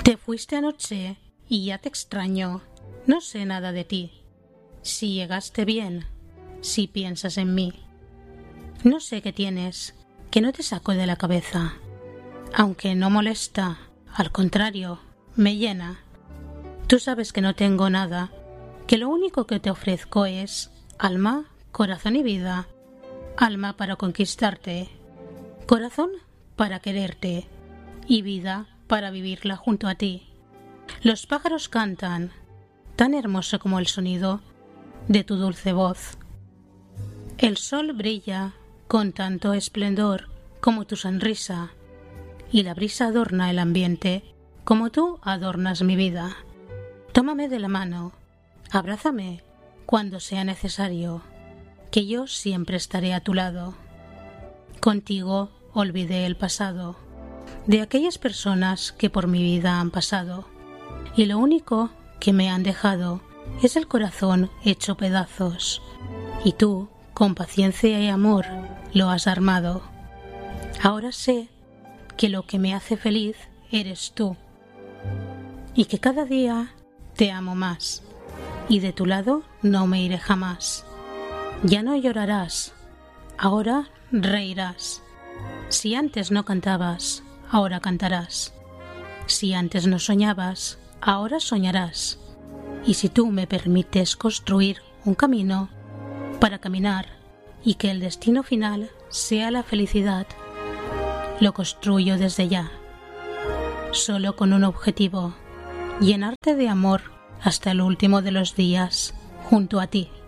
Te fuiste anoche y ya te extraño. No sé nada de ti. Si llegaste bien, si piensas en mí. No sé qué tienes, que no te saco de la cabeza. Aunque no molesta, al contrario, me llena. Tú sabes que no tengo nada, que lo único que te ofrezco es alma, corazón y vida. Alma para conquistarte, corazón para quererte y vida para vivirla junto a ti. Los pájaros cantan, tan hermoso como el sonido de tu dulce voz. El sol brilla con tanto esplendor como tu sonrisa, y la brisa adorna el ambiente como tú adornas mi vida. Tómame de la mano, abrázame cuando sea necesario, que yo siempre estaré a tu lado. Contigo olvidé el pasado, de aquellas personas que por mi vida han pasado, y lo único que me han dejado es el corazón hecho pedazos, y tú, con paciencia y amor, lo has armado. Ahora sé que lo que me hace feliz eres tú, y que cada día te amo más, y de tu lado no me iré jamás. Ya no llorarás, ahora reirás. Si antes no cantabas, ahora cantarás. Si antes no soñabas, ahora soñarás. Y si tú me permites construir un camino para caminar y que el destino final sea la felicidad, lo construyo desde ya, solo con un objetivo: llenarte de amor hasta el último de los días junto a ti.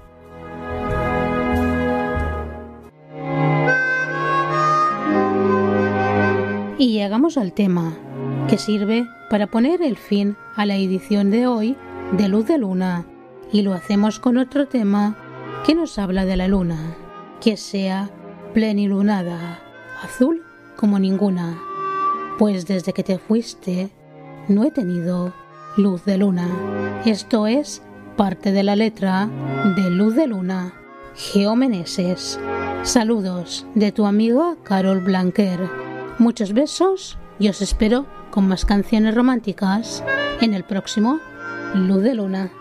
Y llegamos al tema que sirve para poner el fin a la edición de hoy de Luz de Luna, y lo hacemos con otro tema que nos habla de la luna, que sea plenilunada, azul como ninguna, pues desde que te fuiste no he tenido luz de luna. Esto es parte de la letra de Luz de Luna, Geo Meneses. Saludos de tu amiga Carol Blanquer. Muchos besos y os espero con más canciones románticas en el próximo Luz de Luna.